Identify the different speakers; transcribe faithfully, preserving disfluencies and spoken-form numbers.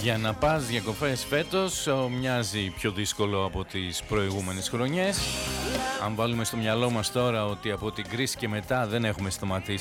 Speaker 1: Για να πας διακοπές φέτος μοιάζει πιο δύσκολο από τις προηγούμενες χρονιές. Αν βάλουμε στο μυαλό μας τώρα ότι από την κρίση και μετά δεν έχουμε σταματήσει